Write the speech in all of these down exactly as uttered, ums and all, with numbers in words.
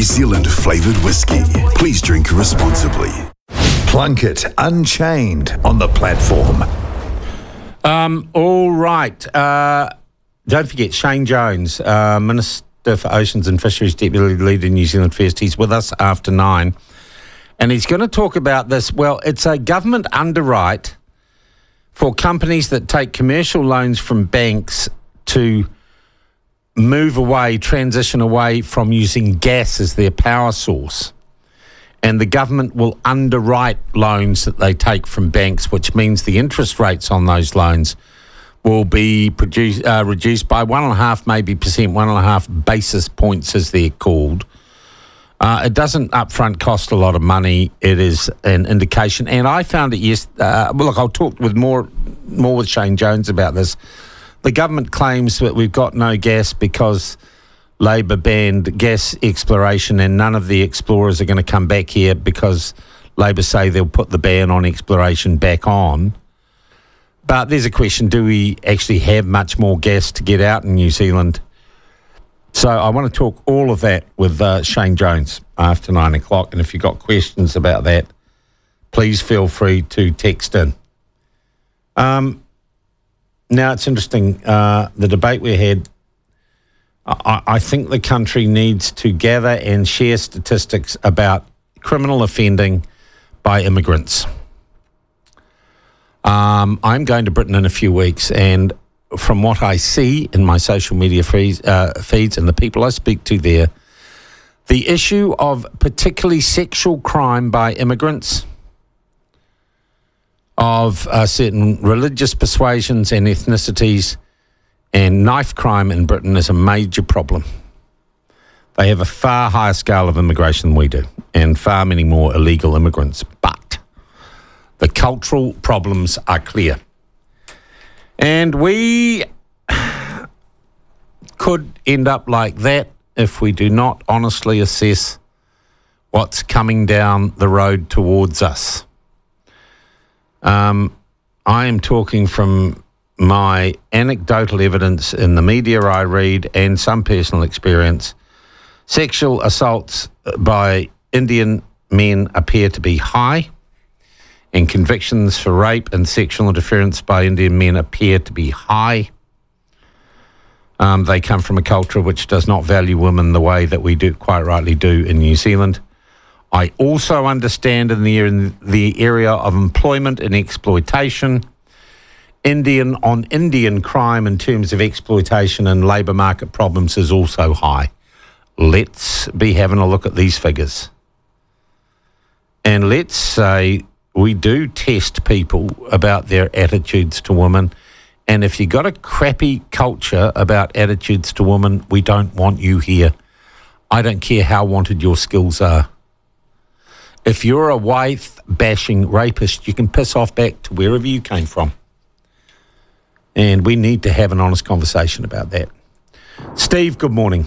Zealand flavoured whiskey. Please drink responsibly. Plunkett Unchained on the platform. Um, all right. Uh, don't forget, Shane Jones, uh, Minister for Oceans and Fisheries, Deputy Leader New Zealand First. He's with us after nine. And he's going to talk about this. Well, it's a government underwrite for companies that take commercial loans from banks to move away, transition away from using gas as their power source. And the government will underwrite loans that they take from banks, which means the interest rates on those loans will be produce, uh, reduced by one and a half, maybe percent, one and a half basis points, as they're called. Uh, it doesn't upfront cost a lot of money. It is an indication. And I found it, yes, uh, well, look, I'll talk with more, more with Shane Jones about this. The government claims that we've got no gas because Labor banned gas exploration and none of the explorers are going to come back here because Labor say they'll put the ban on exploration back on. But there's a question, do we actually have much more gas to get out in New Zealand? So I want to talk all of that with uh, Shane Jones after nine o'clock. And if you've got questions about that, please feel free to text in. Um, now, it's interesting, uh, the debate we had, I, I think the country needs to gather and share statistics about criminal offending by immigrants. Um, I'm going to Britain in a few weeks, and from what I see in my social media feeds, uh, feeds and the people I speak to there, the issue of particularly sexual crime by immigrants of uh, certain religious persuasions and ethnicities and knife crime in Britain is a major problem. They have a far higher scale of immigration than we do and far many more illegal immigrants. But the cultural problems are clear. And we could end up like that if we do not honestly assess what's coming down the road towards us. Um, I am talking from my anecdotal evidence in the media I read and some personal experience. Sexual assaults by Indian men appear to be high, and convictions for rape and sexual interference by Indian men appear to be high. Um, they come from a culture which does not value women the way that we do, quite rightly do in New Zealand. I also understand in the, in the area of employment and exploitation, Indian on Indian crime in terms of exploitation and labour market problems is also high. Let's be having a look at these figures. And let's say we do test people about their attitudes to women. And if you got a crappy culture about attitudes to women, we don't want you here. I don't care how wanted your skills are. If you're a wife-bashing rapist, you can piss off back to wherever you came from. And we need to have an honest conversation about that. Steve, good morning.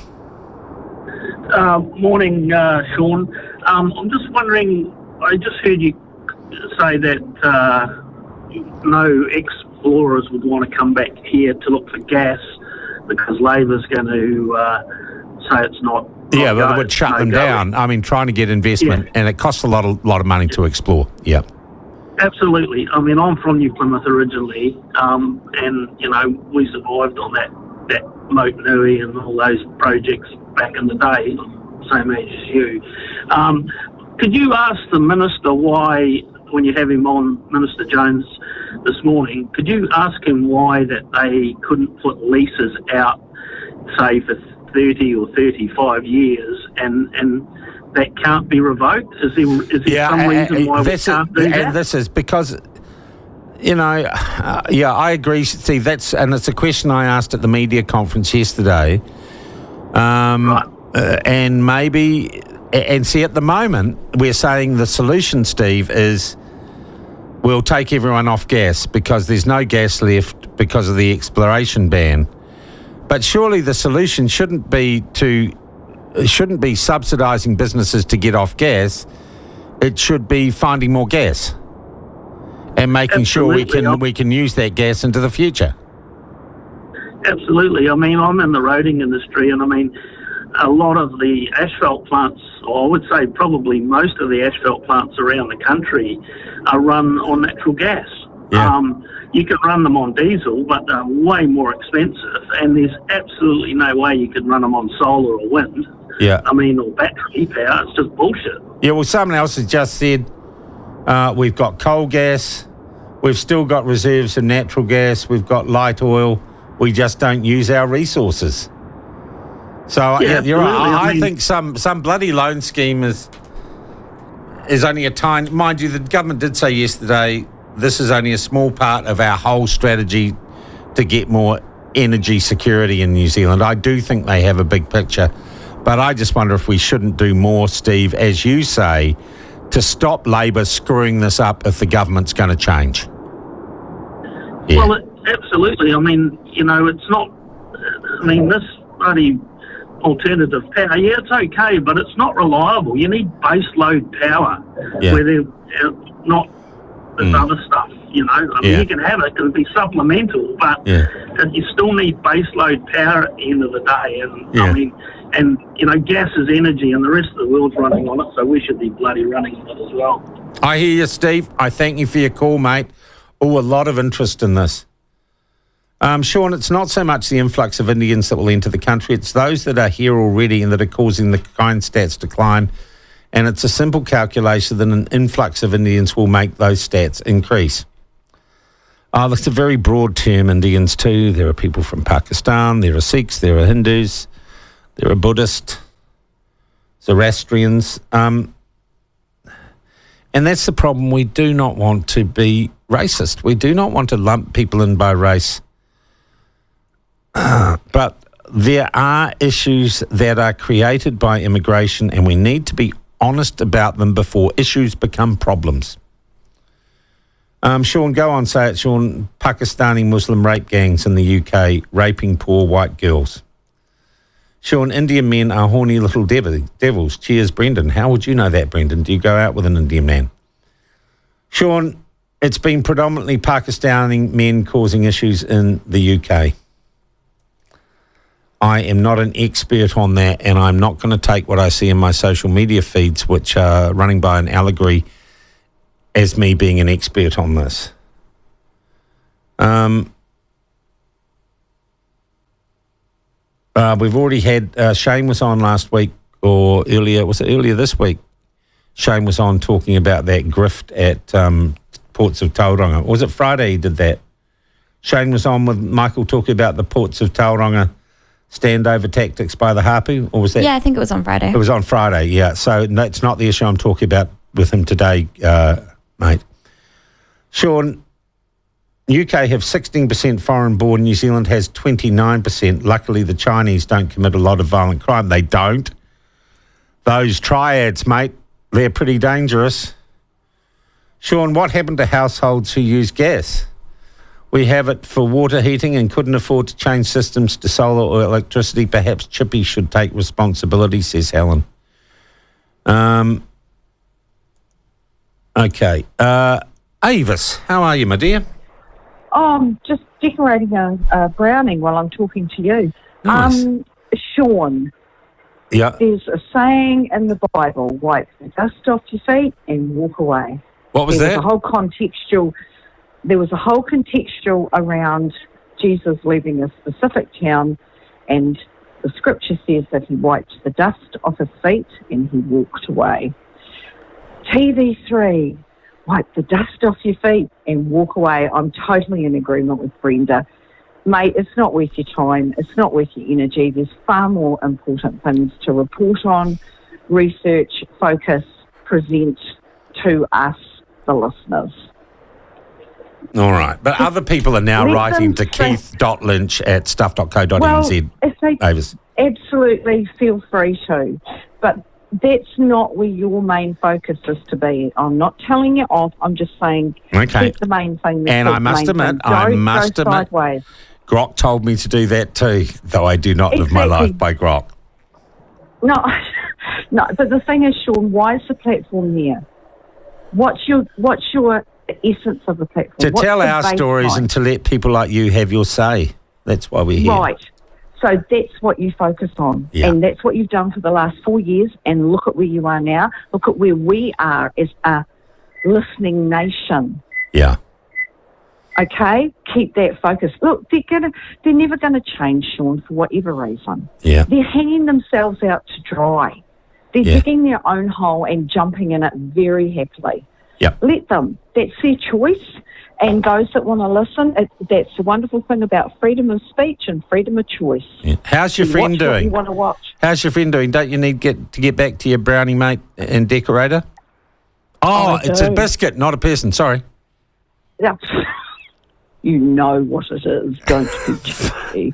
Uh, morning, uh, Sean. Um, I'm just wondering, I just heard you say that uh, no explorers would want to come back here to look for gas because Labor's going to uh, say it's not. Yeah, not well, go, it would shut no them go. down. I mean, trying to get investment, Yeah. and it costs a lot of lot of money to explore. Yeah. Absolutely. I mean, I'm from New Plymouth originally, um, and, you know, we survived on that, that Moat Nui and all those projects back in the day, same age as you. Um, could you ask the Minister why, when you have him on, Minister Jones, this morning, could you ask him why that they couldn't put leases out, say, for thirty or thirty-five years, and, and that can't be revoked? Is there, is there Yeah, some uh, reason why we this can't is, do and that? this is because, you know, uh, yeah, I agree. See, that's, and it's a question I asked at the media conference yesterday. Um, Right. uh, and maybe, and see, at the moment, we're saying the solution, Steve, is we'll take everyone off gas because there's no gas left because of the exploration ban. But surely the solution shouldn't be to shouldn't be subsidising businesses to get off gas. It should be finding more gas and making sure we Absolutely. can we can use that gas into the future. Absolutely. I mean, I'm in the roading industry, and I mean, a lot of the asphalt plants, or I would say probably most of the asphalt plants around the country, are run on natural gas. Yeah. Um, you can run them on diesel, but they're way more expensive, and there's absolutely no way you can run them on solar or wind. Yeah. I mean, or battery power. It's just bullshit. Yeah, well, someone else has just said uh, we've got coal gas, we've still got reserves of natural gas, we've got light oil, we just don't use our resources. So, Yeah, yeah, you're right. absolutely. I, I I mean- think some, some bloody loan scheme is, is only a tiny... Mind you, the government did say yesterday this is only a small part of our whole strategy to get more energy security in New Zealand. I do think they have a big picture, but I just wonder if we shouldn't do more, Steve, as you say, to stop Labor screwing this up if the government's going to change. Yeah. Well, it, absolutely. I mean, you know, it's not... I mean, this bloody alternative power, yeah, it's okay, but it's not reliable. You need base load power, Yeah. where they're uh, not this Mm. other stuff, you know. I mean, Yeah. you can have it, it'll be supplemental, but Yeah. you still need base load power at the end of the day. And, Yeah. I mean, and, you know, gas is energy, and the rest of the world's running on it, so we should be bloody running on it as well. I hear you, Steve. I thank you for your call, mate. Oh, a lot of interest in this. Um, Sean, it's not so much the influx of Indians that will enter the country, it's those that are here already and that are causing the crime stats to climb. And it's a simple calculation that an influx of Indians will make those stats increase. Oh, that's a very broad term, Indians too. There are people from Pakistan, there are Sikhs, there are Hindus, there are Buddhists, Zoroastrians. Um, and that's the problem. We do not want to be racist. We do not want to lump people in by race. Uh, but there are issues that are created by immigration, and we need to be honest about them before issues become problems. Um, Sean, go on, say it, Sean. Pakistani Muslim rape gangs in the U K raping poor white girls. Sean, Indian men are horny little dev- devils. Cheers, Brendan. How would you know that, Brendan? Do you go out with an Indian man? Sean, it's been predominantly Pakistani men causing issues in the U K. I am not an expert on that, and I'm not going to take what I see in my social media feeds, which are running by an allegory, as me being an expert on this. Um, uh, we've already had, uh, Shane was on last week, or earlier, was it earlier this week? Shane was on talking about that grift at um, Ports of Tauranga. Was it Friday he did that? Shane was on with Michael talking about the Ports of Tauranga standover tactics by the Hapu, or was that? Yeah, I think it was on Friday. It was on Friday, yeah. So that's not the issue I'm talking about with him today, uh, mate. Sean, U K have sixteen percent foreign-born. New Zealand has twenty-nine percent. Luckily, the Chinese don't commit a lot of violent crime. They don't. Those triads, mate, they're pretty dangerous. Sean, what happened to households who use gas? We have it for water heating and couldn't afford to change systems to solar or electricity. Perhaps Chippy should take responsibility, says Helen. Um. Okay. Uh, Avis, how are you, my dear? Oh, I'm just decorating a, a browning while I'm talking to you. Nice. Um, Sean, Yeah. there's a saying in the Bible, wipe the dust off your feet and walk away. What was there that? Was a whole contextual, there was a whole contextual around Jesus leaving a specific town, and the scripture says that he wiped the dust off his feet and he walked away. T V three, wipe the dust off your feet and walk away. I'm totally in agreement with Brenda. Mate, it's not worth your time. It's not worth your energy. There's far more important things to report on, research, focus, present to us, the listeners. All right. But other people are now Let writing them to say- keith dot lynch at stuff dot co dot Well, n z. if they Avis. absolutely feel free to, but that's not where your main focus is to be. I'm not telling you off. I'm just saying Okay. keep the main thing. That's And I the must main admit, thing. I Don't must go admit- sideways. Grok told me to do that too, though I do not live my Exactly. life by Grok. No, no. But the thing is, Sean, why is the platform there? What's your What's your essence of the platform? To What's tell the our stories baseline? and to let people like you have your say. That's why we're here. Right. So that's what you focus on. Yeah. And that's what you've done for the last four years. And look at where you are now. Look at where we are as a listening nation. Yeah. Okay? Keep that focus. Look, they're gonna, they're never going to change, Sean, for whatever reason. Yeah. They're hanging themselves out to dry. They're Yeah. digging their own hole and jumping in it very happily. Yep. Let them. That's their choice. And those that want to listen, it, that's the wonderful thing about freedom of speech and freedom of choice. Yeah. How's your You friend watch what doing? you want to watch. How's your friend doing? Don't you need get to get back to your brownie mate and decorator? Oh, I it's a do. biscuit, not a person. Sorry. Yeah. You know what it is, don't you, Jackie?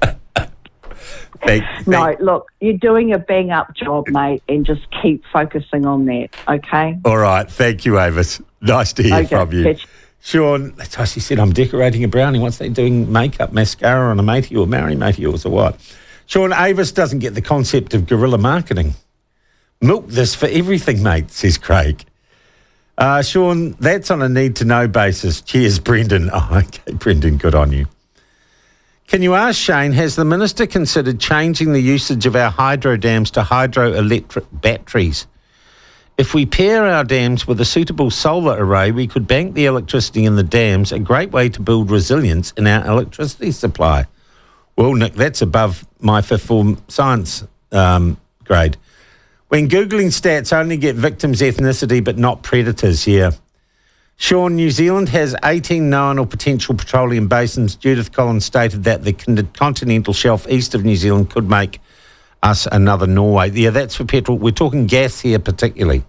Thank, No, thank- look, you're doing a bang-up job, mate, and just keep focusing on that, okay? All right. Thank you, Avis. Nice to hear Okay, from you. catch- Sean, she said, I'm decorating a brownie. What's they doing makeup, mascara on a matey or marry matey or so what? Sean, Avis doesn't get the concept of guerrilla marketing. Milk this for everything, mate, says Craig. Uh, Sean, that's on a need-to-know basis. Cheers, Brendan. Oh, okay, Brendan, good on you. Can you ask Shane, has the Minister considered changing the usage of our hydro dams to hydroelectric batteries? If we pair our dams with a suitable solar array, we could bank the electricity in the dams, a great way to build resilience in our electricity supply. Well, Nick, that's above my fifth form science um, grade. When Googling stats only get victims' ethnicity but not predators here. Sean, New Zealand has eighteen known or potential petroleum basins. Judith Collins stated that the con- continental shelf east of New Zealand could make us another Norway. Yeah, that's for petrol. We're talking gas here particularly.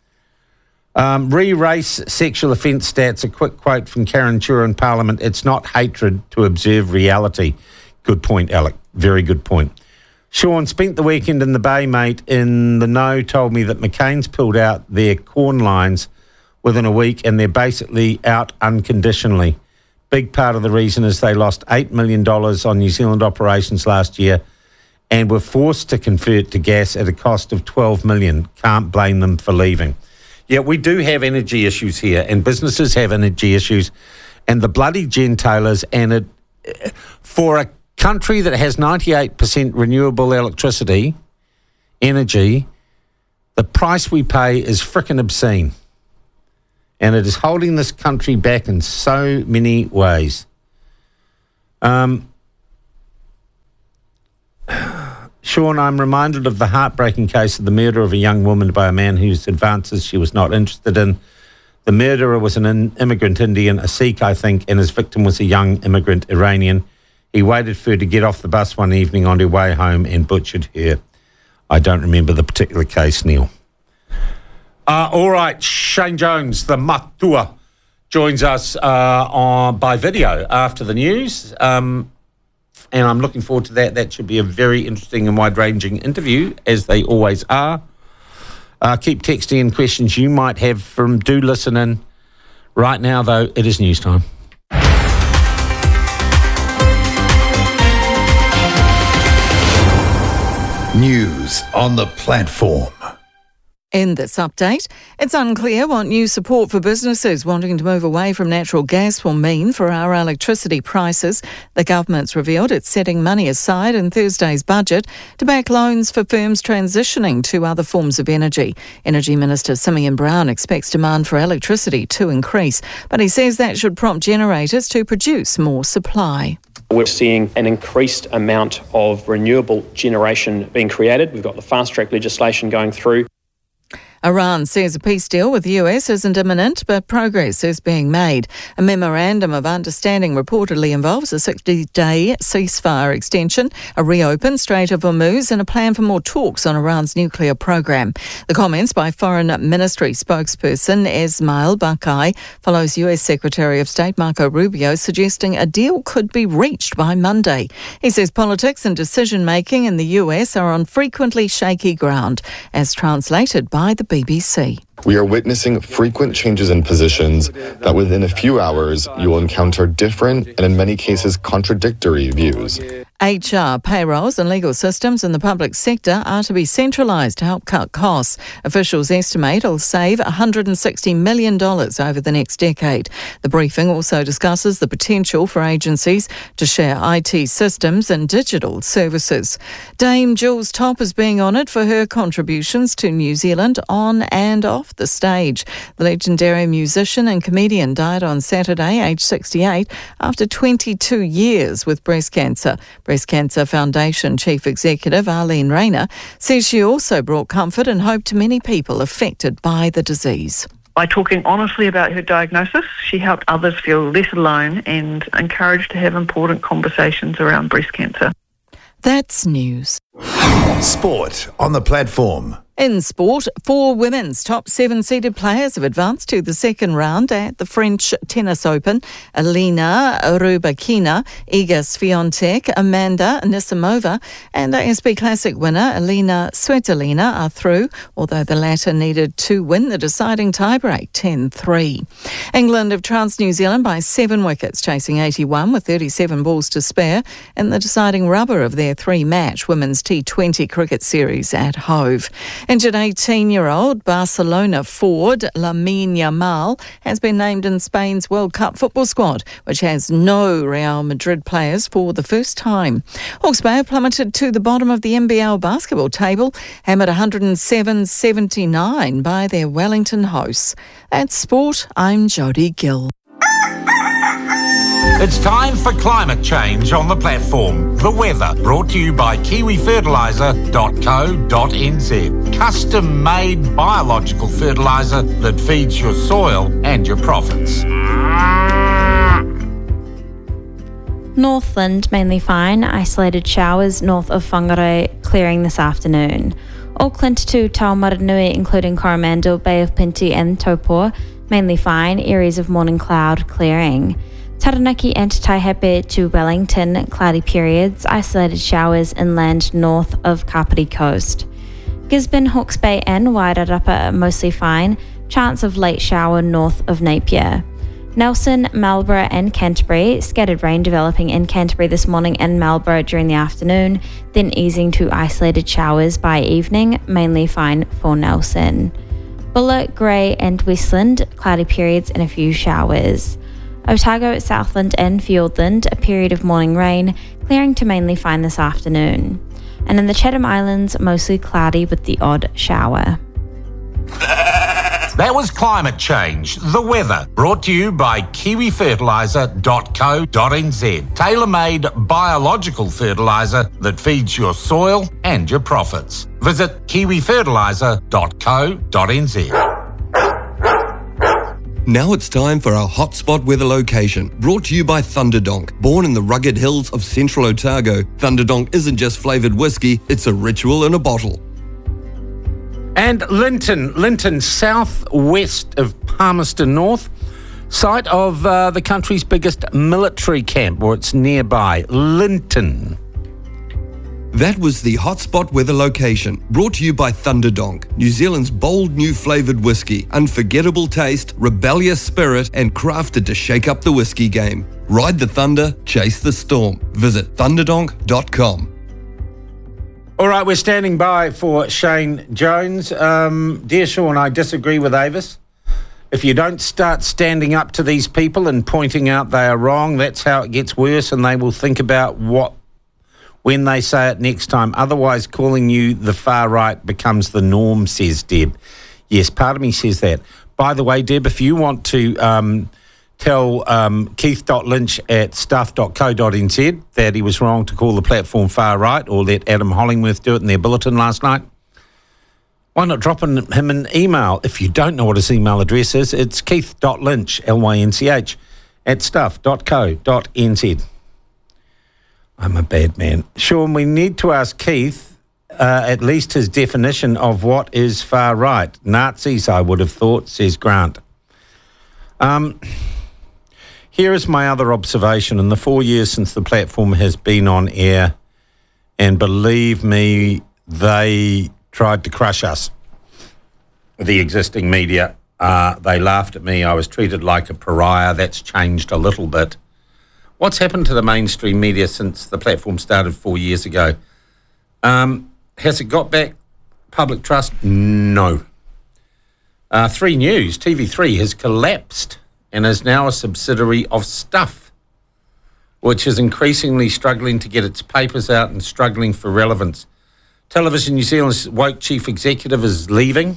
Um, re-race sexual offence stats, a quick quote from Karen Chura in Parliament. It's not hatred to observe reality. Good point, Alec. Very good point. Sean, spent the weekend in the Bay, mate. In the know, told me that McCain's pulled out their corn lines within a week and they're basically out unconditionally. Big part of the reason is they lost eight million dollars on New Zealand operations last year and were forced to convert to gas at a cost of twelve million dollars. Can't blame them for leaving. Yeah, we do have energy issues here and businesses have energy issues and the bloody gentailers and it, for a country that has ninety-eight percent renewable electricity, energy, the price we pay is frickin' obscene. And it is holding this country back in so many ways. Um, Sean, I'm reminded of the heartbreaking case of the murder of a young woman by a man whose advances she was not interested in. The murderer was an in- immigrant Indian, a Sikh, I think, and his victim was a young immigrant Iranian. He waited for her to get off the bus one evening on her way home and butchered her. I don't remember the particular case, Neil. Uh, all right, Shane Jones, the Matua, joins us uh, on by video after the news. Um, and I'm looking forward to that. That should be a very interesting and wide-ranging interview, as they always are. Uh, keep texting in questions you might have from Do Listen In. Right now, though, it is news time. News on the platform. In this update, it's unclear what new support for businesses wanting to move away from natural gas will mean for our electricity prices. The government's revealed it's setting money aside in Thursday's budget to back loans for firms transitioning to other forms of energy. Energy Minister Simeon Brown expects demand for electricity to increase, but he says that should prompt generators to produce more supply. We're seeing an increased amount of renewable generation being created. We've got the fast-track legislation going through. Iran says a peace deal with the U S isn't imminent, but progress is being made. A memorandum of understanding reportedly involves a sixty-day ceasefire extension, a reopened Strait of Hormuz and a plan for more talks on Iran's nuclear program. The comments by Foreign Ministry spokesperson Esmail Baqai follows U S Secretary of State Marco Rubio suggesting a deal could be reached by Monday. He says politics and decision-making in the U S are on frequently shaky ground, as translated by the B B C. We are witnessing frequent changes in positions that within a few hours you will encounter different and in many cases contradictory views. H R, payrolls and legal systems in the public sector are to be centralised to help cut costs. Officials estimate it'll save one hundred sixty million dollars over the next decade. The briefing also discusses the potential for agencies to share I T systems and digital services. Dame Jules Top is being honoured for her contributions to New Zealand on and off the stage. The legendary musician and comedian died on Saturday, aged sixty-eight, after twenty-two years with breast cancer. Breast Cancer Foundation Chief Executive Arlene Rayner says she also brought comfort and hope to many people affected by the disease. By talking honestly about her diagnosis, she helped others feel less alone and encouraged to have important conversations around breast cancer. That's news. Sport on the platform. In sport, four women's top seven-seeded players have advanced to the second round at the French Tennis Open. Elena Rybakina, Iga Swiatek, Amanda Anisimova and the S B Classic winner Elena Svitolina are through, although the latter needed to win the deciding tiebreak ten three. England have trounced New Zealand by seven wickets, chasing eighty-one with thirty-seven balls to spare in the deciding rubber of their three-match Women's T twenty cricket series at Hove. Injured eighteen-year-old Barcelona forward Lamine Yamal has been named in Spain's World Cup football squad, which has no Real Madrid players for the first time. Hawke's Bay plummeted to the bottom of the N B L basketball table, hammered one hundred seven seventy-nine by their Wellington hosts. That's sport. I'm Jodie Gill. It's time for climate change on the platform. The weather, brought to you by kiwi fertiliser dot co dot n z. Custom-made biological fertiliser that feeds your soil and your profits. Northland mainly fine, isolated showers north of Whangarei clearing this afternoon. Auckland to Taumaranui including Coromandel, Bay of Plenty and Taupo mainly fine, areas of morning cloud clearing. Taranaki and Taihape to Wellington, cloudy periods, isolated showers inland north of Kapiti Coast. Gisborne, Hawke's Bay and Wairarapa mostly fine, chance of late shower north of Napier. Nelson, Marlborough and Canterbury, scattered rain developing in Canterbury this morning and Marlborough during the afternoon, then easing to isolated showers by evening, mainly fine for Nelson. Buller, Grey and Westland, cloudy periods and a few showers. Otago, Southland and Fiordland, a period of morning rain, clearing to mainly fine this afternoon. And in the Chatham Islands, mostly cloudy with the odd shower. That was climate change, the weather, brought to you by kiwi fertiliser dot co dot n z. Tailor-made biological fertiliser that feeds your soil and your profits. Visit kiwi fertiliser dot co dot n z. Now it's time for our hotspot weather location, brought to you by Thunderdonk. Born in the rugged hills of central Otago, Thunderdonk isn't just flavoured whiskey, it's a ritual in a bottle. And Linton, Linton, south-west of Palmerston North, site of uh, the country's biggest military camp, or it's nearby, Linton. That was the hotspot weather location, brought to you by Thunderdonk, New Zealand's bold new flavoured whiskey, unforgettable taste, rebellious spirit, and crafted to shake up the whiskey game. Ride the thunder, chase the storm. Visit thunderdonk dot com. All right, we're standing by for Shane Jones. Um, dear Sean, I disagree with Avis. If you don't start standing up to these people and pointing out they are wrong, that's how it gets worse, and they will think about what when they say it next time. Otherwise, calling you the far right becomes the norm, says Deb. Yes, part of me says that. By the way, Deb, if you want to um, tell um, keith dot lynch at stuff dot co dot n z that he was wrong to call the platform far right, or let Adam Hollingworth do it in their bulletin last night, why not drop him an email? If you don't know what his email address is, it's keith dot lynch, L Y N C H, at stuff dot co dot n z. I'm a bad man. Sean, we need to ask Keith uh, at least his definition of what is far right. Nazis, I would have thought, says Grant. Um, here is my other observation. In the four years since the platform has been on air, and believe me, they tried to crush us, the existing media. Uh, they laughed at me. I was treated like a pariah. That's changed a little bit. What's happened to the mainstream media since the platform started four years ago? Um, has it got back public trust? No. Uh, Three News, T V three, has collapsed and is now a subsidiary of Stuff, which is increasingly struggling to get its papers out and struggling for relevance. Television New Zealand's woke chief executive is leaving.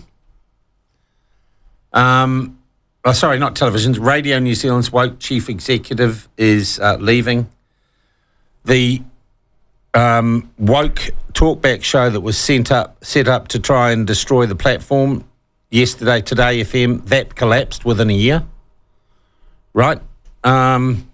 Um, oh, sorry, not television. Radio New Zealand's woke chief executive is uh, leaving. The um, woke talkback show that was sent up, set up to try and destroy the platform yesterday, Today F M, that collapsed within a year. Right? Um,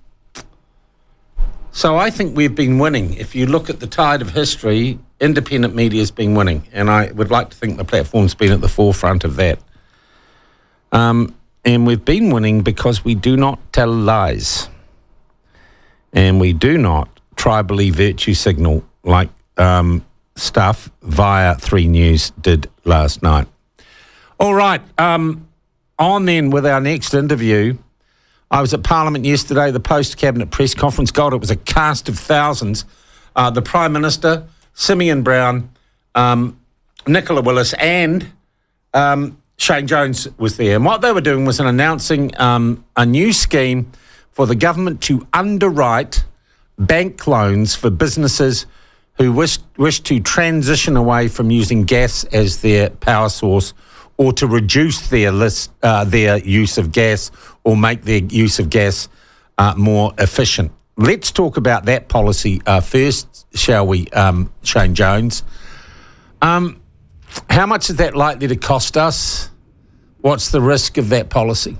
so I think we've been winning. If you look at the tide of history, independent media has been winning, and I would like to think the platform's been at the forefront of that. Um, and we've been winning because we do not tell lies, and we do not tribally virtue signal like um, Stuff via Three News did last night. All right, um, on then with our next interview. I was at Parliament yesterday, the post-cabinet press conference. God, it was a cast of thousands. Uh, the Prime Minister, Simeon Brown, um, Nicola Willis and um, Shane Jones was there. And what they were doing was announcing um, a new scheme for the government to underwrite bank loans for businesses who wish, wish to transition away from using gas as their power source, or to reduce their list, uh, their use of gas, or make their use of gas uh, more efficient. Let's talk about that policy uh, first, shall we, um, Shane Jones? Um, how much is that likely to cost us? What's the risk of that policy?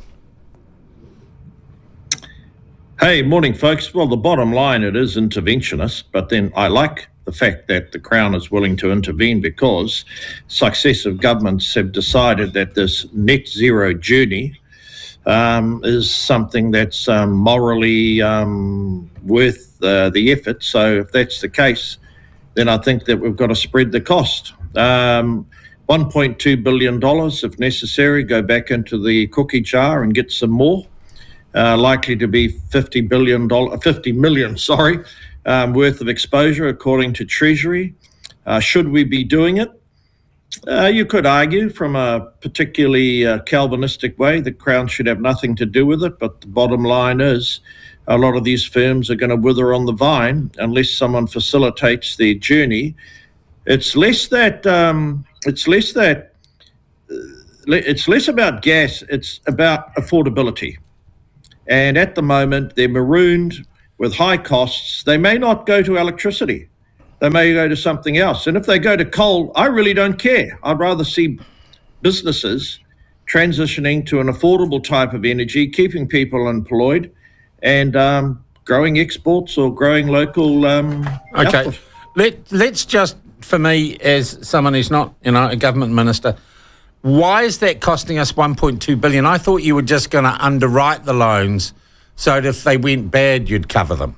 Hey, morning, folks. Well, the bottom line, it is interventionist, but then I like the fact that the Crown is willing to intervene because successive governments have decided that this net zero journey um, is something that's um, morally um, worth uh, the effort. So if that's the case, then I think that we've got to spread the cost. Um, one point two billion dollars, if necessary, go back into the cookie jar and get some more. Uh, likely to be fifty billion dollars, fifty million, sorry, Um, worth of exposure, according to Treasury. Uh, should we be doing it? Uh, you could argue from a particularly uh, Calvinistic way the Crown should have nothing to do with it, but the bottom line is a lot of these firms are going to wither on the vine unless someone facilitates their journey. It's less that, um, it's less that, uh, it's less about gas, it's about affordability. And at the moment, they're marooned with high costs. They may not go to electricity. They may go to something else. And if they go to coal, I really don't care. I'd rather see businesses transitioning to an affordable type of energy, keeping people employed, and um, growing exports or growing local um, Okay. output. Let, let's just, for me, as someone who's not, you know, a government minister, why is that costing us one point two billion dollars? I thought you were just going to underwrite the loans so that if they went bad, you'd cover them.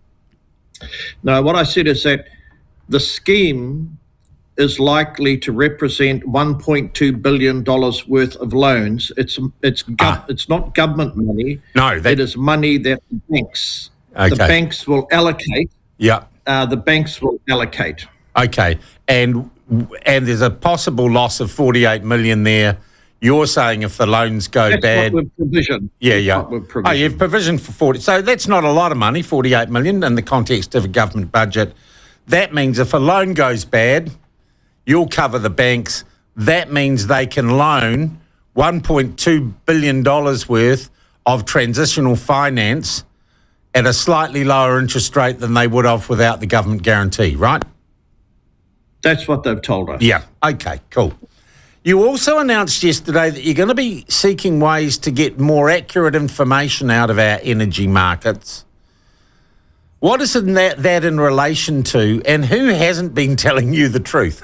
No, what I said is that the scheme is likely to represent one point two billion dollars worth of loans. It's it's gov- ah. it's not government money. No, that... it is money that the banks, okay. the banks will allocate. Yeah. Uh, the banks will allocate. Okay, and and there's a possible loss of forty-eight million there. You're saying if the loans go that's bad, what we've provisioned. Yeah, that's yeah. What we've provisioned. Oh, you've provisioned for forty. So that's not a lot of money, forty-eight million in the context of a government budget. That means if a loan goes bad, you'll cover the banks. That means they can loan one point two billion dollars worth of transitional finance at a slightly lower interest rate than they would have without the government guarantee, right? That's what they've told us. Yeah. Okay, cool. You also announced yesterday that you're going to be seeking ways to get more accurate information out of our energy markets. What is in that, that in relation to, and who hasn't been telling you the truth?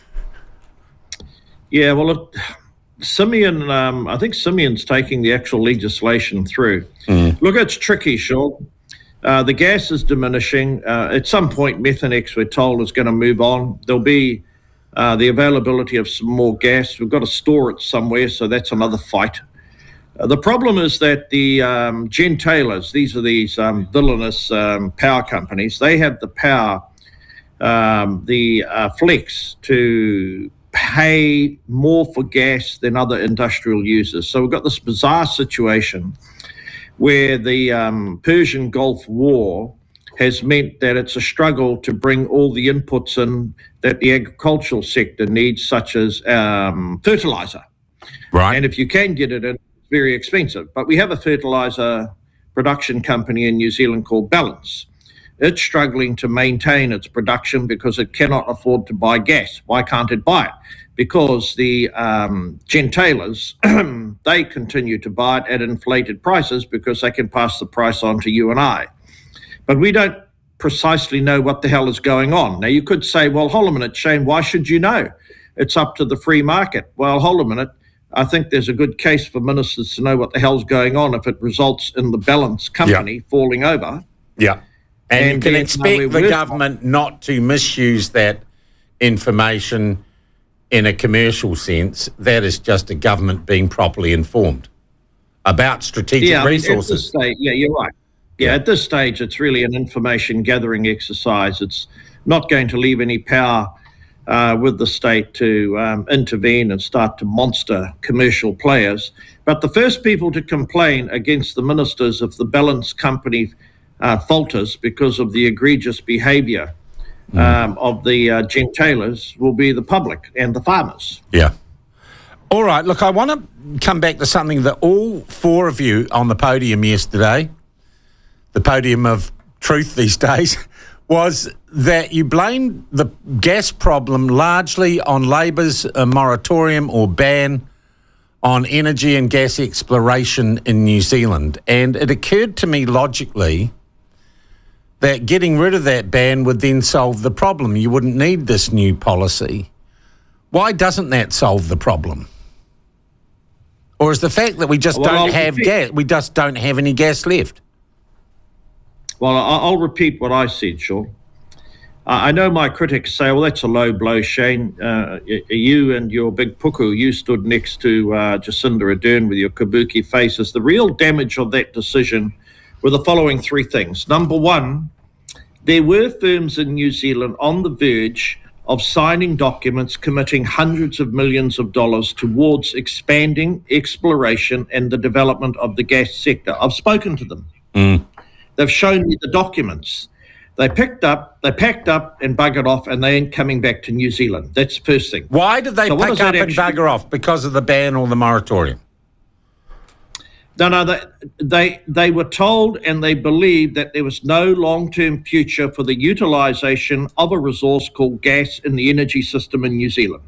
Yeah, well, it, Simeon, um, I think Simeon's taking the actual legislation through. Mm. Look, it's tricky, Sean. Uh, the gas is diminishing. Uh, at some point, Methanex, we're told, is going to move on. There'll be uh, the availability of some more gas. We've got to store it somewhere, so that's another fight. Uh, the problem is that the um, gentailers, these are these um, villainous um, power companies, they have the power, um, the uh, flex to pay more for gas than other industrial users. So we've got this bizarre situation where the um, Persian Gulf War has meant that it's a struggle to bring all the inputs in that the agricultural sector needs, such as um, fertilizer. Right. And if you can get it in, it's very expensive. But we have a fertilizer production company in New Zealand called Balance. It's struggling to maintain its production because it cannot afford to buy gas. Why can't it buy it? Because the um, gentailers, they continue to buy it at inflated prices because they can pass the price on to you and I. But we don't precisely know what the hell is going on. Now, you could say, well, hold a minute, Shane, why should you know? It's up to the free market. Well, hold a minute. I think there's a good case for ministers to know what the hell's going on if it results in the Balance company yeah. falling over. Yeah. And, and you can then, expect uh, the government not to misuse that information in a commercial sense. That is just a government being properly informed about strategic yeah, resources. I mean, at this stage, yeah, you're right. Yeah, yeah, at this stage, it's really an information gathering exercise. It's not going to leave any power uh, with the state to um, intervene and start to monster commercial players. But the first people to complain against the ministers if the Balance company uh, falters because of the egregious behaviour mm. um, of the uh, gentailers will be the public and the farmers. Yeah. All right, look, I want to come back to something that all four of you on the podium yesterday, the podium of truth these days, was that you blamed the gas problem largely on Labor's uh, moratorium or ban on energy and gas exploration in New Zealand. And it occurred to me logically that getting rid of that ban would then solve the problem. You wouldn't need this new policy. Why doesn't that solve the problem? Or is the fact that we just well, don't I'll have repeat. gas, we just don't have any gas left? Well, I'll repeat what I said, Sean. I know my critics say, well, that's a low blow, Shane. Uh, you and your big puku, you stood next to uh, Jacinda Ardern with your kabuki faces. The real damage of that decision were the following three things. Number one, there were firms in New Zealand on the verge of signing documents committing hundreds of millions of dollars towards expanding exploration and the development of the gas sector. I've spoken to them. Mm. They've shown me the documents. They picked up, they packed up and buggered off, and they ain't coming back to New Zealand. That's the first thing. Why did they so pick up and actually... bugger off? Because of the ban or the moratorium? No, no, they, they, they were told and they believed that there was no long-term future for the utilisation of a resource called gas in the energy system in New Zealand.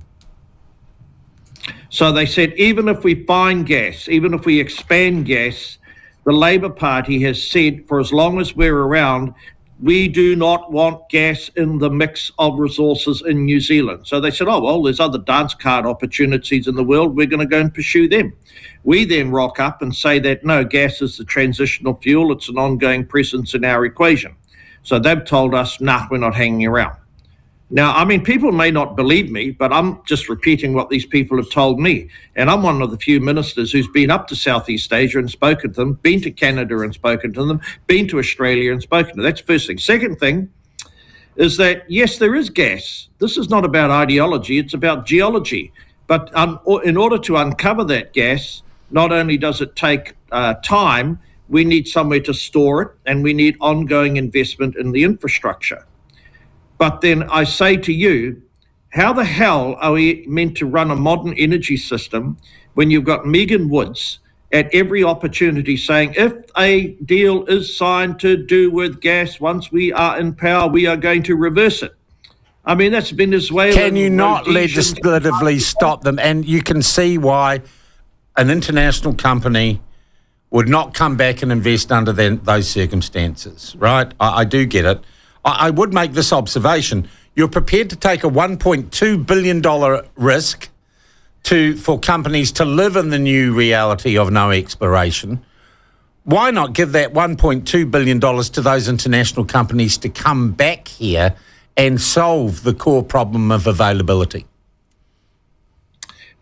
So they said, even if we find gas, even if we expand gas, the Labour Party has said for as long as we're around, we do not want gas in the mix of resources in New Zealand. So they said, oh, well, there's other dance card opportunities in the world. We're going to go and pursue them. We then rock up and say that, no, gas is the transitional fuel. It's an ongoing presence in our equation. So they've told us, nah, we're not hanging around. Now, I mean, people may not believe me, but I'm just repeating what these people have told me. And I'm one of the few ministers who's been up to Southeast Asia and spoken to them, been to Canada and spoken to them, been to Australia and spoken to them. That's the first thing. Second thing is that, yes, there is gas. This is not about ideology. It's about geology. But um, in order to uncover that gas, not only does it take uh, time, we need somewhere to store it, and we need ongoing investment in the infrastructure. But then I say to you, how the hell are we meant to run a modern energy system when you've got Megan Woods at every opportunity saying, if a deal is signed to do with gas, once we are in power, we are going to reverse it? I mean, that's Venezuela. Can you not legislatively stop them? And you can see why an international company would not come back and invest under the, those circumstances, right? I, I do get it. I would make this observation. You're prepared to take a one point two billion dollars risk to for companies to live in the new reality of no exploration. Why not give that one point two billion dollars to those international companies to come back here and solve the core problem of availability?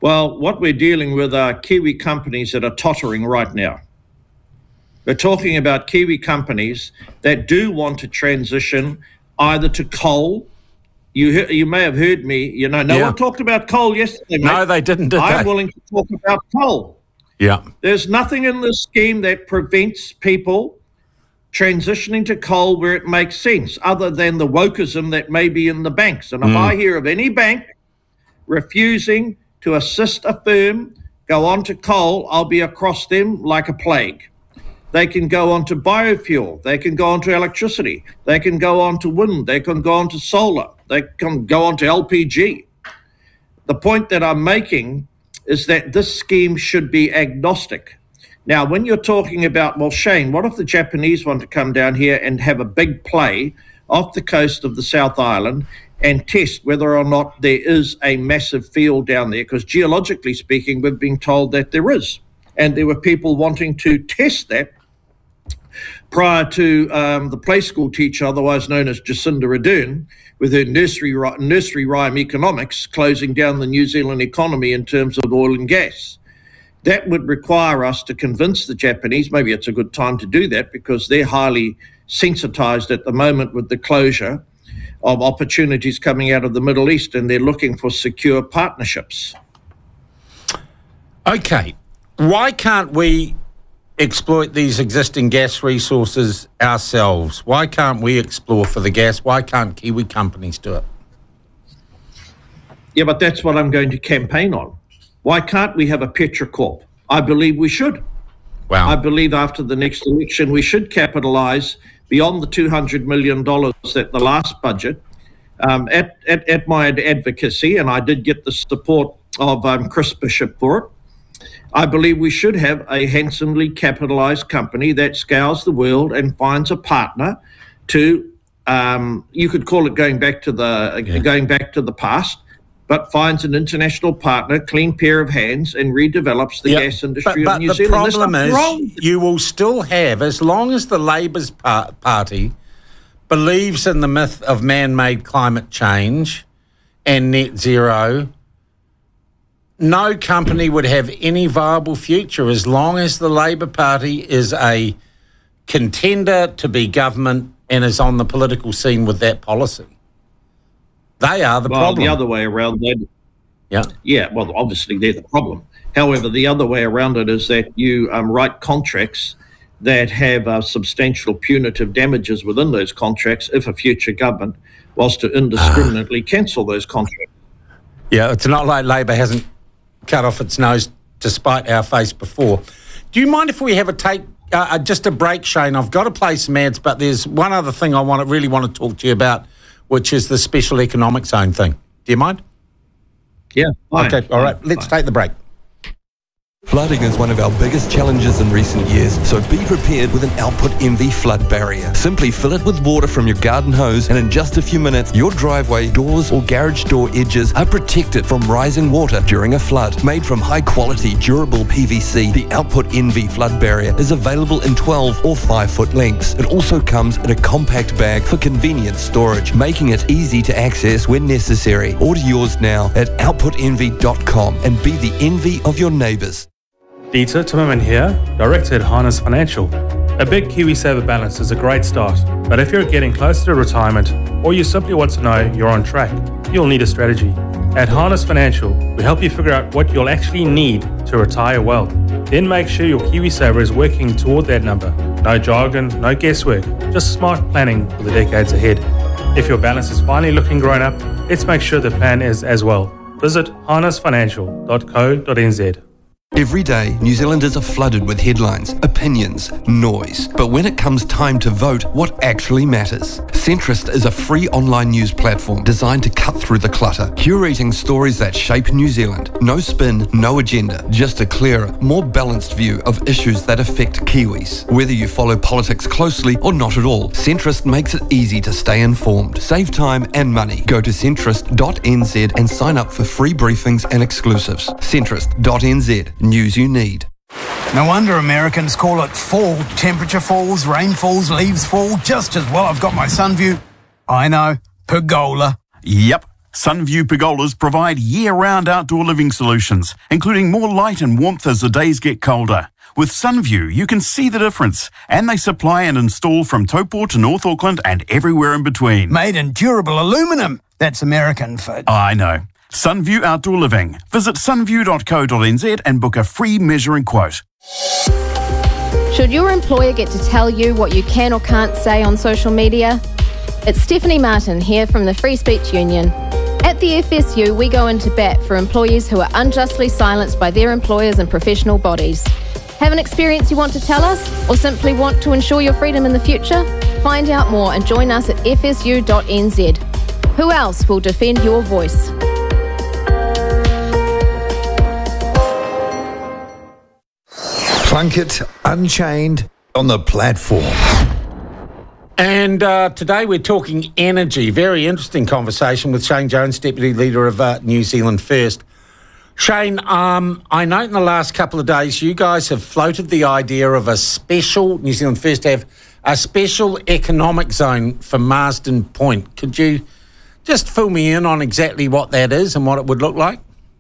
Well, what we're dealing with are Kiwi companies that are tottering right now. We're talking about Kiwi companies that do want to transition either to coal. You you may have heard me, you know, no yeah. one talked about coal yesterday, mate. No, they didn't, did I'm they? willing to talk about coal. Yeah. There's nothing in this scheme that prevents people transitioning to coal where it makes sense, other than the wokeism that may be in the banks. And if mm. I hear of any bank refusing to assist a firm go on to coal, I'll be across them like a plague. They can go on to biofuel. They can go on to electricity. They can go on to wind. They can go on to solar. They can go on to L P G. The point that I'm making is that this scheme should be agnostic. Now, when you're talking about, well, Shane, what if the Japanese want to come down here and have a big play off the coast of the South Island and test whether or not there is a massive field down there? Because geologically speaking, we've been told that there is. And there were people wanting to test that prior to um, the play school teacher, otherwise known as Jacinda Ardern, with her nursery, nursery rhyme economics, closing down the New Zealand economy in terms of oil and gas. That would require us to convince the Japanese, maybe it's a good time to do that because they're highly sensitized at the moment with the closure of opportunities coming out of the Middle East, and they're looking for secure partnerships. Okay. Why can't we exploit these existing gas resources ourselves? Why can't we explore for the gas? Why can't Kiwi companies do it? Yeah, but that's what I'm going to campaign on. Why can't we have a Petrocorp? I believe we should. Wow. I believe after the next election we should capitalise beyond the two hundred million dollars that the last budget, um, at, at, at my advocacy, and I did get the support of um, Chris Bishop for it. I believe we should have a handsomely capitalised company that scours the world and finds a partner to, um, you could call it going back to the yeah. going back to the past, but finds an international partner, clean pair of hands, and redevelops the yep. gas industry but, of New but Zealand. But the problem is, wrong. you will still have, as long as the Labour's par- party believes in the myth of man-made climate change and net zero, no company would have any viable future as long as the Labour Party is a contender to be government and is on the political scene with that policy. They are the well, problem. The other way around that. Yeah. Yeah, well, obviously they're the problem. However, the other way around it is that you um, write contracts that have uh, substantial punitive damages within those contracts if a future government was to indiscriminately cancel those contracts. Yeah, it's not like Labor hasn't cut off its nose to spite our face before. Do you mind if we have a take, uh, just a break, Shane? I've got to play some ads, but there's one other thing I want to really want to talk to you about, which is the special economic zone thing. Do you mind? Yeah. Fine. Okay, all right. Let's fine. take the break. Flooding is one of our biggest challenges in recent years, so be prepared with an Output Envy flood barrier. Simply fill it with water from your garden hose, and in just a few minutes, your driveway, doors or garage door edges are protected from rising water during a flood. Made from high-quality, durable P V C, the Output Envy flood barrier is available in twelve or five foot lengths. It also comes in a compact bag for convenient storage, making it easy to access when necessary. Order yours now at output envy dot com and be the envy of your neighbours. Dieter Timmerman here, Director at Harness Financial. A big KiwiSaver balance is a great start, but if you're getting closer to retirement or you simply want to know you're on track, you'll need a strategy. At Harness Financial, we help you figure out what you'll actually need to retire well. Then make sure your KiwiSaver is working toward that number. No jargon, no guesswork, just smart planning for the decades ahead. If your balance is finally looking grown up, let's make sure the plan is as well. Visit harness financial dot co dot n z. Every day, New Zealanders are flooded with headlines, opinions, noise. But when it comes time to vote, what actually matters? Centrist is a free online news platform designed to cut through the clutter, curating stories that shape New Zealand. No spin, no agenda, just a clearer, more balanced view of issues that affect Kiwis. Whether you follow politics closely or not at all, Centrist makes it easy to stay informed. Save time and money. Go to centrist dot n z and sign up for free briefings and exclusives. centrist dot n z. News you need. No wonder Americans call it fall. Temperature falls, rain falls, leaves fall just as well. I've got my sun view. I know. Pergola. Yep. Sunview pergolas provide year-round outdoor living solutions, including more light and warmth as the days get colder. With Sunview, you can see the difference, and they supply and install from Taupo to North Auckland and everywhere in between. Made in durable aluminium. That's American for... I know. Sunview Outdoor Living. Visit sunview dot co dot n z and book a free measuring quote. Should your employer get to tell you what you can or can't say on social media? It's Stephanie Martin here from the Free Speech Union. At the F S U, we go into bat for employees who are unjustly silenced by their employers and professional bodies. Have an experience you want to tell us, or simply want to ensure your freedom in the future? Find out more and join us at f s u dot n z. Who else will defend your voice? Plunkett Unchained on the platform. And uh, today we're talking energy. Very interesting conversation with Shane Jones, Deputy Leader of uh, New Zealand First. Shane, um, I know in the last couple of days you guys have floated the idea of a special, New Zealand First have a special economic zone for Marsden Point. Could you just fill me in on exactly what that is and what it would look like?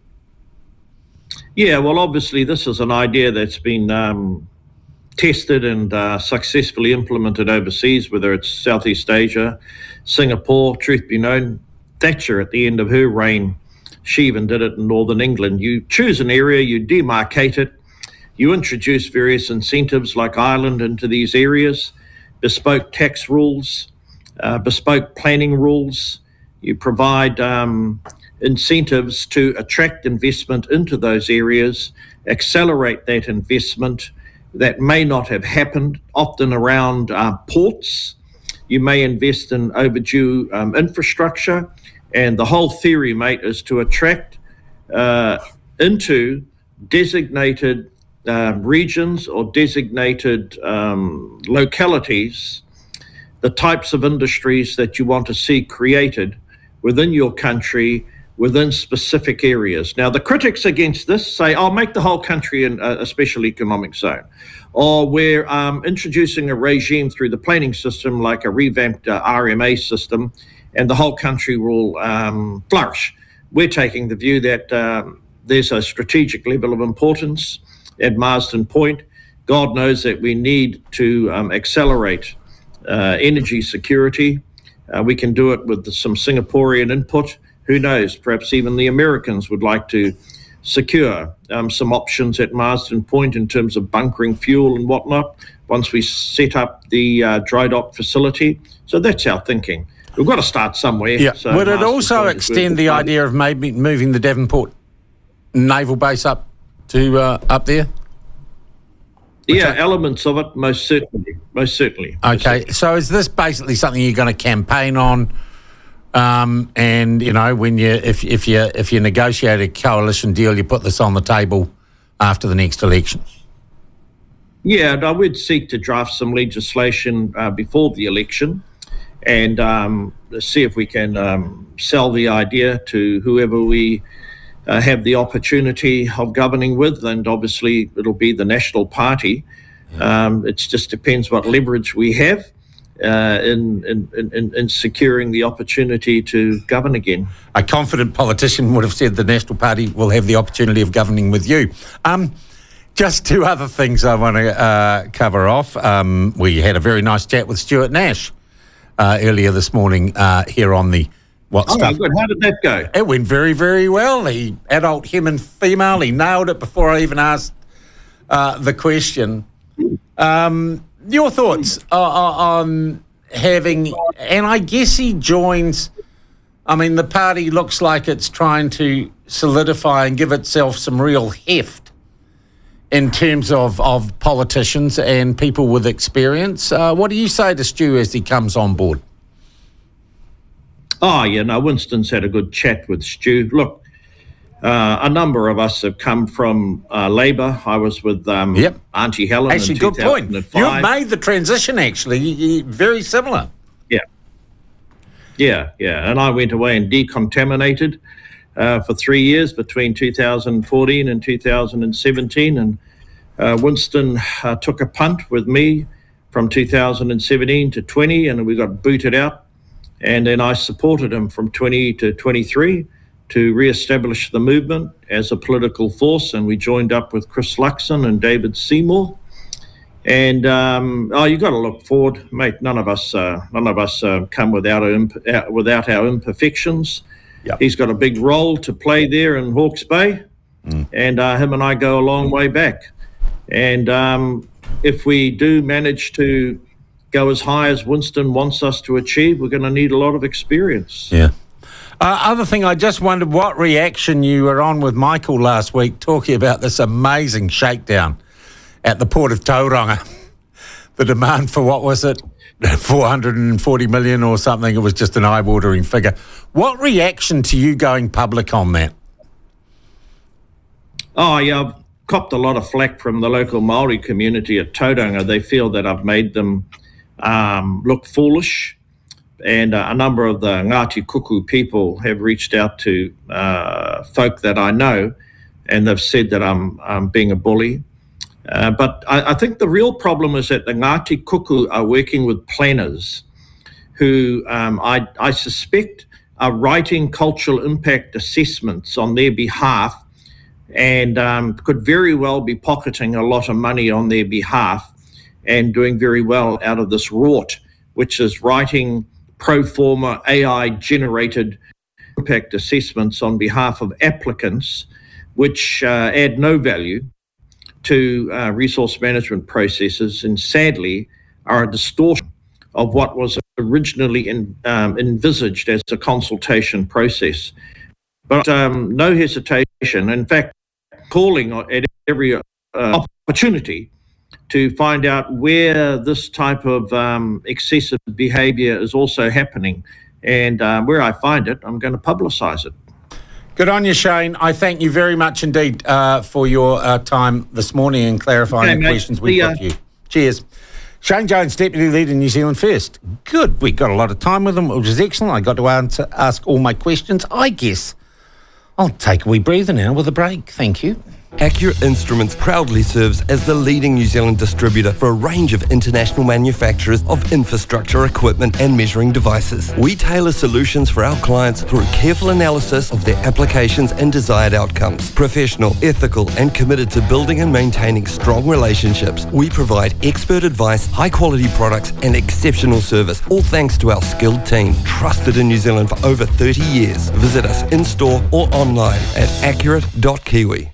Yeah, well, obviously this is an idea that's been um, tested and uh, successfully implemented overseas, whether it's Southeast Asia, Singapore. Truth be known, Thatcher at the end of her reign, she even did it in Northern England. You choose an area, you demarcate it, you introduce various incentives like Ireland into these areas, bespoke tax rules, uh, bespoke planning rules. You provide um, incentives to attract investment into those areas, accelerate that investment that may not have happened, often around uh, ports. You may invest in overdue um, infrastructure. And the whole theory, mate, is to attract uh, into designated um, regions or designated um, localities the types of industries that you want to see created within your country, within specific areas. Now, the critics against this say, I'll make the whole country in a, a special economic zone. Or we're um, introducing a regime through the planning system like a revamped uh, R M A system, and the whole country will um, flourish. We're taking the view that um, there's a strategic level of importance at Marsden Point. God knows that we need to um, accelerate uh, energy security. Uh, we can do it with some Singaporean input. Who knows, perhaps even the Americans would like to secure um, some options at Marsden Point in terms of bunkering fuel and whatnot once we set up the uh, dry dock facility. So that's our thinking. We've got to start somewhere. Yeah. So Would it Marsden also Point is extend the fun. idea of maybe moving the Devonport naval base up to uh, up there? Yeah, elements of it, most certainly. Most certainly. Most Okay, certainly. so is this basically something you're going to campaign on? Um, and you know, when you if if you if you negotiate a coalition deal, you put this on the table after the next election. Yeah, and I would seek to draft some legislation uh, before the election, and um, see if we can um, sell the idea to whoever we uh, have the opportunity of governing with, and obviously it'll be the National Party. Yeah. Um, it just depends what leverage we have uh, in, in, in, in securing the opportunity to govern again. A confident politician would have said the National Party will have the opportunity of governing with you. Um, just two other things I want to uh, cover off. Um, we had a very nice chat with Stuart Nash uh, earlier this morning uh, here on the What oh, Stuff. Good. How did that go? It went very, very well. He adult, human, female. He nailed it before I even asked uh, the question. Um, your thoughts on having, and I guess he joins, I mean, the party looks like it's trying to solidify and give itself some real heft in terms of, of politicians and people with experience. Uh, what do you say to Stu as he comes on board? Oh, yeah, no, Winston's had a good chat with Stu. Look, uh, a number of us have come from uh, Labour. I was with um, yep. Auntie Helen actually, in good point. two thousand five. You've made the transition, actually. You, you, very similar. Yeah. Yeah, yeah. And I went away and decontaminated uh, for three years between two thousand fourteen and two thousand seventeen. And uh, Winston uh, took a punt with me from two thousand seventeen to twenty, and we got booted out. And then I supported him from twenty to twenty-three to re-establish the movement as a political force, and we joined up with Chris Luxon and David Seymour. And um, oh, you got to look forward, mate. None of us, uh, none of us uh, come without our imp- without our imperfections. Yep. He's got a big role to play there in Hawke's Bay, mm. and uh, him and I go a long way back. And um, if we do manage to go as high as Winston wants us to achieve, we're going to need a lot of experience. Yeah. Uh, other thing, I just wondered what reaction you were on with Michael last week, talking about this amazing shakedown at the port of Tauranga. The demand for, what was it, four hundred forty million or something? It was just an eye-watering figure. What reaction to you going public on that? Oh, yeah, I've copped a lot of flack from the local Māori community at Tauranga. They feel that I've made them um, look foolish. And uh, a number of the Ngāti Kuku people have reached out to uh, folk that I know, and they've said that I'm, I'm being a bully. Uh, but I, I think the real problem is that the Ngāti Kuku are working with planners who um, I, I suspect are writing cultural impact assessments on their behalf, and um, could very well be pocketing a lot of money on their behalf and doing very well out of this rort, which is writing pro forma A I-generated impact assessments on behalf of applicants, which uh, add no value to uh, resource management processes, and sadly are a distortion of what was originally in, um, envisaged as a consultation process. But um, no hesitation, in fact, calling at every uh, opportunity to find out where this type of um, excessive behaviour is also happening. And uh, where I find it, I'm going to publicise it. Good on you, Shane. I thank you very much indeed uh, for your uh, time this morning and clarifying okay, the mate. questions we put to you. Cheers. Shane Jones, Deputy Leader, New Zealand First. Good. We got a lot of time with him, which is excellent. I got to answer, ask all my questions. I guess I'll take a wee breather now with a break. Thank you. Accurate Instruments proudly serves as the leading New Zealand distributor for a range of international manufacturers of infrastructure equipment and measuring devices. We tailor solutions for our clients through careful analysis of their applications and desired outcomes. Professional, ethical, and committed to building and maintaining strong relationships, we provide expert advice, high-quality products, and exceptional service, all thanks to our skilled team, trusted in New Zealand for over thirty years. Visit us in-store or online at accurate dot kiwi.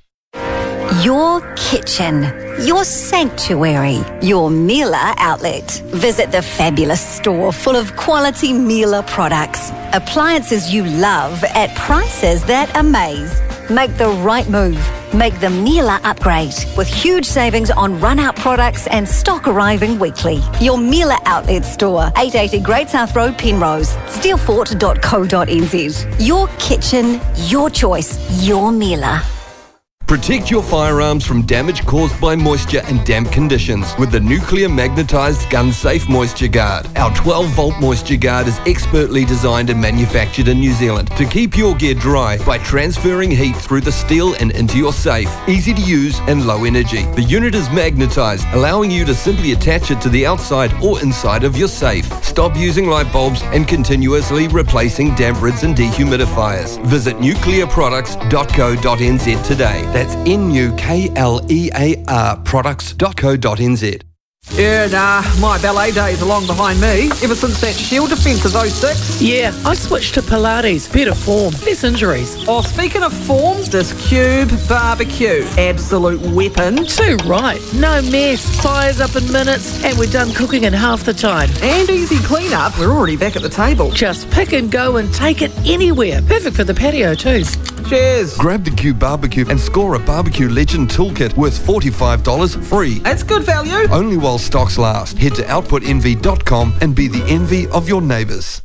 Your kitchen, your sanctuary, your Miele outlet. Visit the fabulous store full of quality Miele products. Appliances you love at prices that amaze. Make the right move. Make the Miele upgrade with huge savings on run-out products and stock arriving weekly. Your Miele outlet store, eight eighty Great South Road, Penrose, steelfort dot co dot n z. Your kitchen, your choice, your Miele. Protect your firearms from damage caused by moisture and damp conditions with the nuclear magnetized gun safe moisture guard. Our twelve volt moisture guard is expertly designed and manufactured in New Zealand to keep your gear dry by transferring heat through the steel and into your safe. Easy to use and low energy. The unit is magnetized, allowing you to simply attach it to the outside or inside of your safe. Stop using light bulbs and continuously replacing damp rids and dehumidifiers. Visit nuclear products dot co dot n z today. That's N U K L E A R products dot co dot n z. Yeah, nah, my ballet days are long behind me. Ever since that Shield defence of oh six. Yeah, I switched to Pilates. Better form, less injuries. Oh, speaking of form, this Cube barbecue. Absolute weapon. Too right. No mess. Fires up in minutes, and we're done cooking in half the time. And easy clean-up. We're already back at the table. Just pick and go and take it anywhere. Perfect for the patio too. Cheers. Grab the Cube barbecue and score a barbecue legend toolkit worth forty-five dollars free. That's good value. Only while stocks last. Head to output envy dot com and be the envy of your neighbours.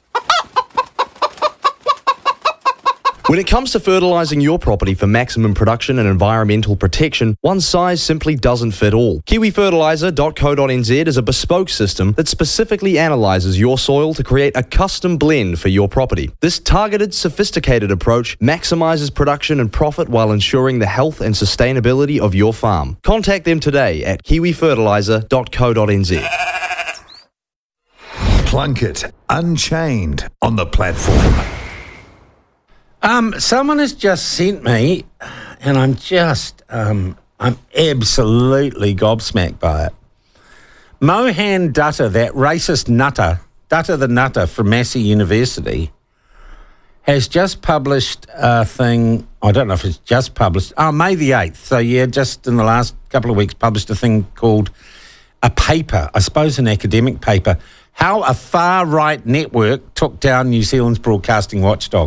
When it comes to fertilising your property for maximum production and environmental protection, one size simply doesn't fit all. kiwi fertiliser dot co dot n z is a bespoke system that specifically analyses your soil to create a custom blend for your property. This targeted, sophisticated approach maximises production and profit while ensuring the health and sustainability of your farm. Contact them today at kiwi fertiliser dot co dot n z. Plunkett Unchained on the platform. Um, someone has just sent me, and I'm just, um, I'm absolutely gobsmacked by it. Mohan Dutta, that racist nutter, Dutta the Nutter from Massey University, has just published a thing, I don't know if it's just published, oh, May the eighth, so yeah, just in the last couple of weeks, published a thing called a paper, I suppose an academic paper, How a Far-Right Network Took Down New Zealand's Broadcasting Watchdog.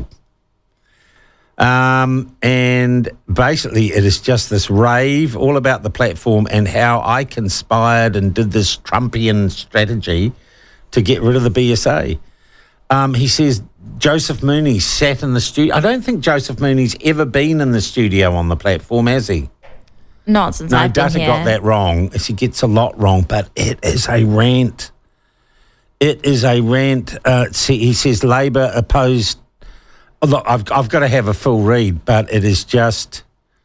Um, and basically it is just this rave all about the platform and how I conspired and did this Trumpian strategy to get rid of the B S A. Um, he says Joseph Mooney sat in the studio. I don't think Joseph Mooney's ever been in the studio on the platform, has he? Not since no, I've been Dutta here. got that wrong. He gets a lot wrong, but it is a rant. It is a rant. Uh, see, he says Labor opposed... Look, I've, I've got to have a full read, but it is just...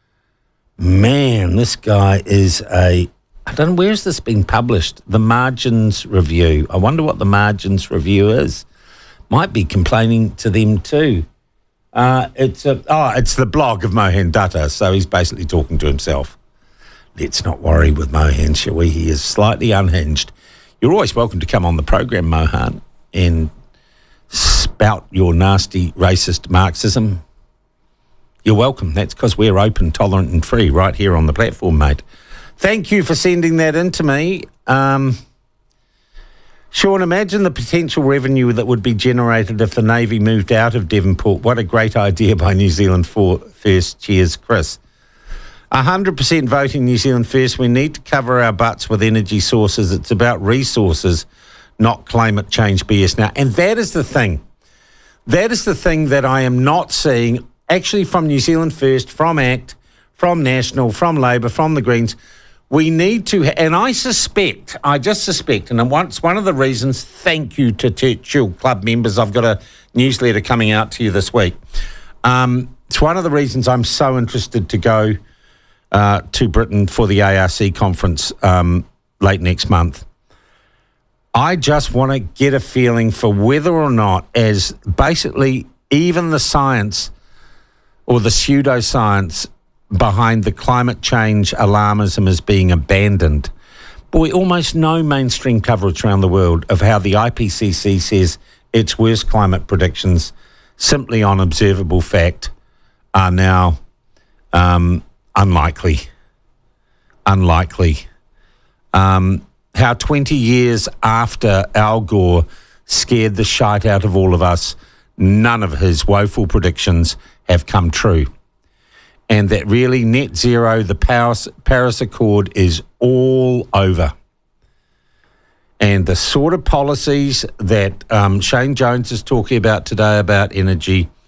Man, this guy is a... I don't know, where's this been published? The Margins Review. I wonder what the Margins Review is. Might be complaining to them too. Uh, it's a, oh, it's the blog of Mohan Dutta, so he's basically talking to himself. Let's not worry with Mohan, shall we? He is slightly unhinged. You're always welcome to come on the program, Mohan, and spout your nasty racist Marxism. You're welcome. That's because we're open, tolerant and free right here on the platform, mate. Thank you for sending that in to me. Um, Sean, imagine the potential revenue that would be generated if the Navy moved out of Devonport. What a great idea by New Zealand for First. Cheers, Chris. one hundred percent voting New Zealand First. We need to cover our butts with energy sources. It's about resources, not climate change B S now. And that is the thing. That is the thing that I am not seeing actually from New Zealand First, from ACT, from National, from Labor, from the Greens. We need to, and I suspect, I just suspect, and it's one of the reasons, thank you to Churchill Club members, I've got a newsletter coming out to you this week. Um, it's one of the reasons I'm so interested to go uh, to Britain for the A R C conference um, late next month. I just want to get a feeling for whether or not, as basically even the science or the pseudoscience behind the climate change alarmism is being abandoned. Boy, almost no mainstream coverage around the world of how the I P C C says its worst climate predictions, simply on observable fact, are now um, unlikely. Unlikely. Um, how twenty years after Al Gore scared the shite out of all of us, none of his woeful predictions have come true. And that really net zero, the Paris, Paris Accord is all over. And the sort of policies that um, Shane Jones is talking about today about energy